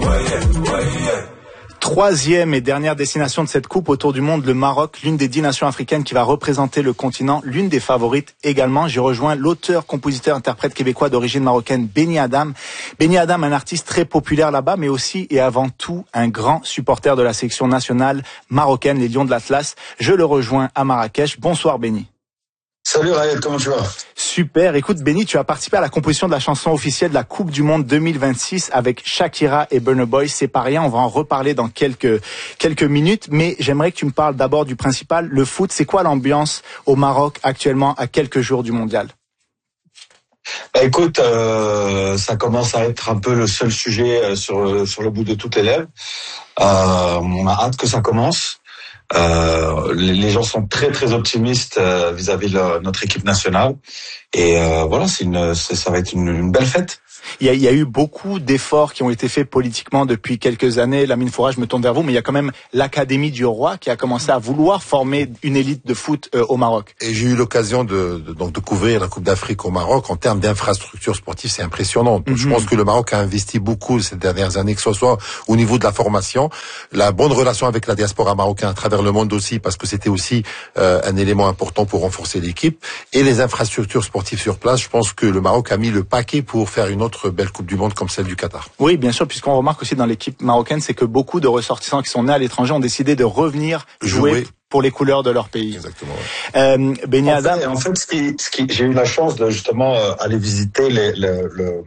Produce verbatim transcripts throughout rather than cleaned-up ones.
Troisième et dernière destination de cette coupe autour du monde, le Maroc, l'une des dix nations africaines qui va représenter le continent, l'une des favorites également. J'ai rejoint l'auteur, compositeur, interprète québécois d'origine marocaine, Benny Adam. Benny Adam, un artiste très populaire là-bas, mais aussi et avant tout un grand supporter de la sélection nationale marocaine, les Lions de l'Atlas. Je le rejoins à Marrakech. Bonsoir Benny. Salut Rayed, comment tu vas? Super. Écoute Benny, tu as participé à la composition de la chanson officielle de la Coupe du Monde deux mille vingt-six avec Shakira et Burna Boy. C'est pas rien, on va en reparler dans quelques quelques minutes, mais j'aimerais que tu me parles d'abord du principal, le foot. C'est quoi l'ambiance au Maroc actuellement à quelques jours du mondial? Bah écoute, euh, ça commence à être un peu le seul sujet sur sur le bout de toutes les lèvres. Euh, on a hâte que ça commence. Euh, les gens sont très très optimistes euh, vis-à-vis de notre équipe nationale et euh, voilà, c'est une, c'est, ça va être une, une belle fête. Il y, a, il y a eu beaucoup d'efforts qui ont été faits politiquement depuis quelques années. Lamine Foura, je me tourne vers vous, mais il y a quand même l'Académie du Roi qui a commencé à vouloir former une élite de foot euh, au Maroc. Et j'ai eu l'occasion de, de donc de couvrir la Coupe d'Afrique au Maroc. En termes d'infrastructures sportives, c'est impressionnant. Mm-hmm. Je pense que le Maroc a investi beaucoup ces dernières années, que ce soit au niveau de la formation, la bonne relation avec la diaspora marocaine à travers le monde aussi, parce que c'était aussi euh, un élément important pour renforcer l'équipe, et les infrastructures sportives sur place. Je pense que le Maroc a mis le paquet pour faire une autre belle Coupe du Monde comme celle du Qatar. Oui, bien sûr, puisqu'on remarque aussi dans l'équipe marocaine, c'est que beaucoup de ressortissants qui sont nés à l'étranger ont décidé de revenir jouer, jouer. pour les couleurs de leur pays. Exactement. Ouais. Euh, Benny en Adam. Fait, en fait, ce qui, ce qui, j'ai eu la chance de justement euh, aller visiter les, le, le,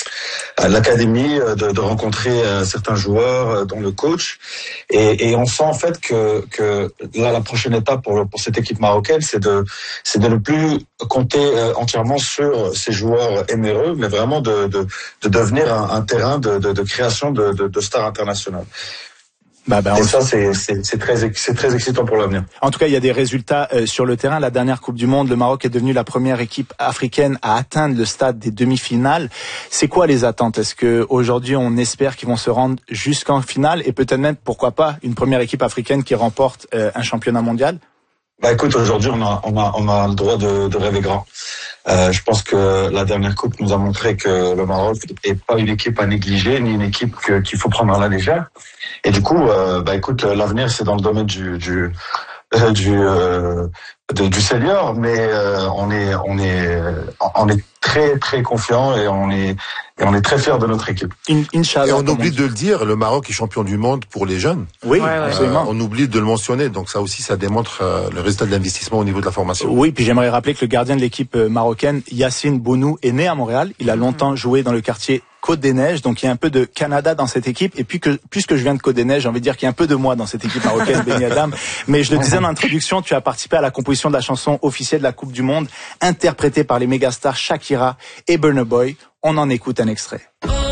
l'académie, de, de rencontrer euh, certains joueurs, euh, dont le coach, et, et on sent en fait que, que là la prochaine étape pour, pour cette équipe marocaine, c'est de, c'est de ne plus compter euh, entièrement sur ces joueurs éméreux, mais vraiment de, de, de devenir un, un terrain de, de, de création de, de, de stars internationales. Bah, bah, et ça, c'est, c'est, c'est très, c'est très excitant pour l'avenir. En tout cas, il y a des résultats euh, sur le terrain. La dernière Coupe du Monde, le Maroc est devenu la première équipe africaine à atteindre le stade des demi-finales. C'est quoi les attentes? Est-ce que aujourd'hui, on espère qu'ils vont se rendre jusqu'en finale et peut-être même, pourquoi pas, une première équipe africaine qui remporte euh, un championnat mondial? Bah écoute, aujourd'hui, on a, on a, on a le droit de, de rêver grand. Euh, je pense que la dernière coupe nous a montré que le Maroc est pas une équipe à négliger, ni une équipe que, qu'il faut prendre à la légère. Et du coup, euh, bah écoute, l'avenir c'est dans le domaine du du euh, du euh, de, du senior, mais euh, on est on est on est très très confiant et on est et on est très fiers de notre équipe. Inch'Allah. Et on oublie de le dire, le Maroc est champion du monde pour les jeunes. Oui, ouais, absolument. Euh, on oublie de le mentionner, donc ça aussi, ça démontre euh, le résultat de l'investissement au niveau de la formation. Oui, puis j'aimerais rappeler que le gardien de l'équipe marocaine, Yacine Bounou, est né à Montréal. Il a longtemps joué dans le quartier Côte-des-Neiges, donc il y a un peu de Canada dans cette équipe, et puis que puisque je viens de Côte-des-Neiges, j'ai envie de dire qu'il y a un peu de moi dans cette équipe marocaine, Benny Adam. Mais je le disais en introduction, tu as participé à la composition de la chanson officielle de la Coupe du Monde, interprétée par les mégastars Shakira et Burna Boy. On en écoute un extrait.